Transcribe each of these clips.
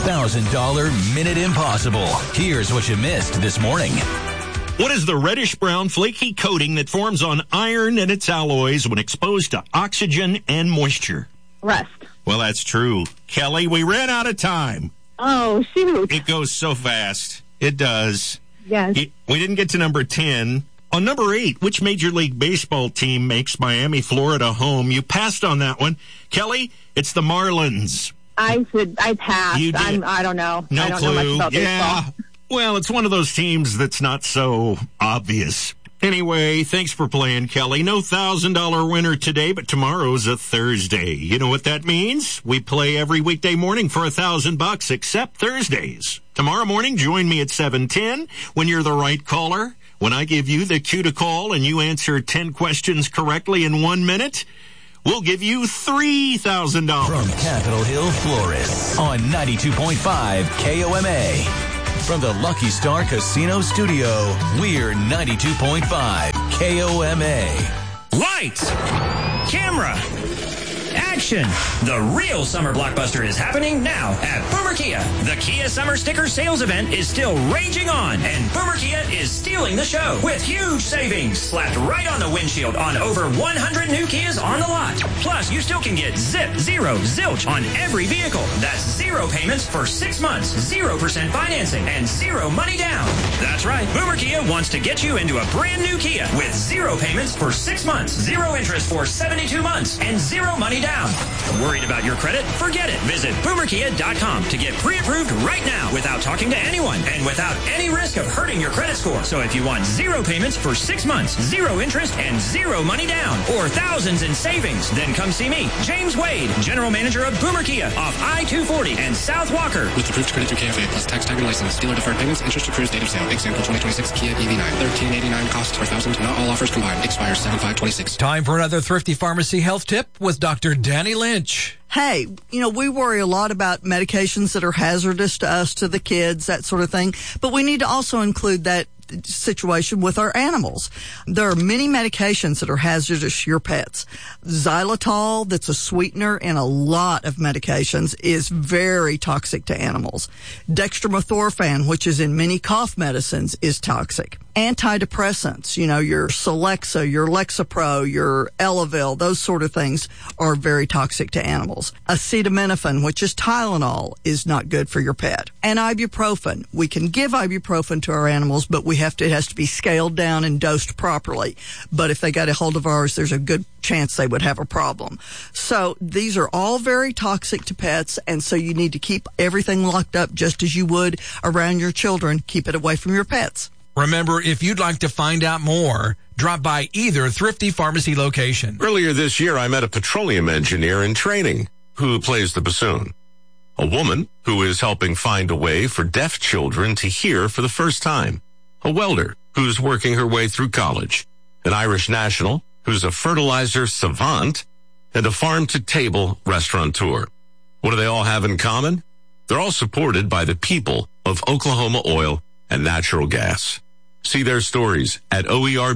$1,000 Minute Impossible. Here's what you missed this morning. What is the reddish-brown flaky coating that forms on iron and its alloys when exposed to oxygen and moisture? Rust. Well, that's true. Kelly, we ran out of time. Oh, shoot. It goes so fast. It does. Yes. We didn't get to number 10. On number 8, which Major League Baseball team makes Miami, Florida home? You passed on that one. Kelly, it's the Marlins. I passed. You did. I don't know. No I don't clue. know much about baseball. Well, it's one of those teams that's not so obvious. Anyway, thanks for playing, Kelly. No $1,000 winner today, but tomorrow's a Thursday. You know what that means? We play every weekday morning for $1,000 except Thursdays. Tomorrow morning, join me at 7:10 when you're the right caller. When I give you the cue to call and you answer 10 questions correctly in 1 minute, we'll give you $3,000. From Capitol Hill, Flores, on 92.5 KOMA. From the Lucky Star Casino Studio, we're 92.5 KOMA. Lights! Camera! Action! The real summer blockbuster is happening now at Boomer Kia. The Kia Summer Sticker Sales Event is still raging on, and Boomer Kia is stealing the show with huge savings slapped right on the windshield on over 100 new Kias on the lot. Plus, you still can get zero, zilch on every vehicle. That's 0 payments for 6 months, 0% financing, and 0 money down. That's right. Boomer Kia wants to get you into a brand new Kia with 0 payments for 6 months, 0 interest for 72 months, and 0 money down. Worried about your credit? Forget it. Visit boomerkia.com to get pre-approved right now without talking to anyone and without any risk of hurting your credit score. So if you want 0 payments for 6 months, 0 interest, and 0 money down, or thousands in savings, then come see me, James Wade, General Manager of Boomer Kia off I-240 and South Walker. With approved credit through KFA plus tax tag and license. Dealer deferred payments, interest accrues, date of sale. Example 2026 Kia EV9. $1,389 cost per thousand. Not all offers combined. Expires 7/5/26. Time for another Thrifty Pharmacy health tip with Dr. Danny Lynch. Hey, we worry a lot about medications that are hazardous to us, to the kids, that sort of thing. But we need to also include that situation with our animals. There are many medications that are hazardous to your pets. Xylitol, that's a sweetener in a lot of medications, is very toxic to animals. Dextromethorphan, which is in many cough medicines, is toxic. Antidepressants, your Celexa, your Lexapro, your Elavil, those sort of things are very toxic to animals. Acetaminophen, which is Tylenol, is not good for your pet. And ibuprofen. We can give ibuprofen to our animals, but it has to be scaled down and dosed properly. But if they got a hold of ours, there's a good chance they would have a problem. So these are all very toxic to pets, and so you need to keep everything locked up just as you would around your children. Keep it away from your pets. Remember, if you'd like to find out more, drop by either Thrifty Pharmacy location. Earlier this year, I met a petroleum engineer in training who plays the bassoon. A woman who is helping find a way for deaf children to hear for the first time. A welder who's working her way through college. An Irish national who's a fertilizer savant. And a farm-to-table restaurateur. What do they all have in common? They're all supported by the people of Oklahoma Oil and Natural Gas. See their stories at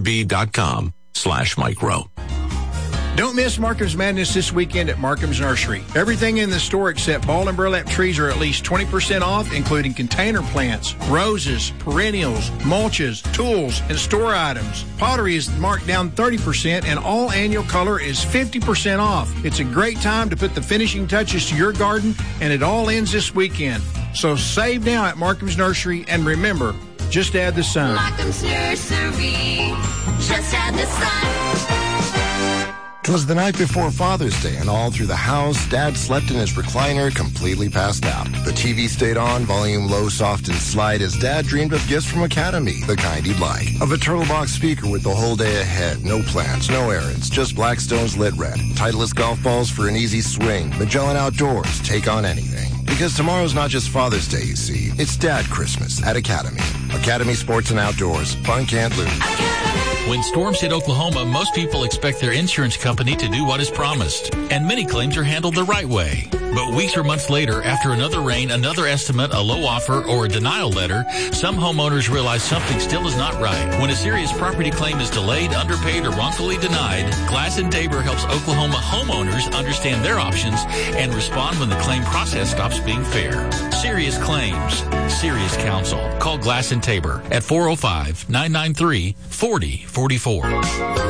oerb.com/micro. Don't miss Markham's Madness this weekend at Markham's Nursery. Everything in the store except ball and burlap trees are at least 20% off, including container plants, roses, perennials, mulches, tools, and store items. Pottery is marked down 30%, and all annual color is 50% off. It's a great time to put the finishing touches to your garden, and it all ends this weekend. So save now at Markham's Nursery, and remember, just add the sun. Markham's Nursery, just add the sun. It was the night before Father's Day, and all through the house, Dad slept in his recliner, completely passed out. The TV stayed on, volume low, soft, and slight, as Dad dreamed of gifts from Academy, the kind he'd like. Of a turtle box speaker with the whole day ahead, no plans, no errands, just Blackstone's Lit Red. Titleist golf balls for an easy swing. Magellan Outdoors, take on anything. Because tomorrow's not just Father's Day, you see. It's Dad Christmas at Academy. Academy Sports and Outdoors. Fun can't lose. When storms hit Oklahoma, most people expect their insurance company to do what is promised, and many claims are handled the right way. But weeks or months later, after another rain, another estimate, a low offer, or a denial letter, some homeowners realize something still is not right. When a serious property claim is delayed, underpaid, or wrongfully denied, Glass & Tabor helps Oklahoma homeowners understand their options and respond when the claim process stops being fair. Serious claims, serious counsel. Call Glass & Tabor at 405-993-4044.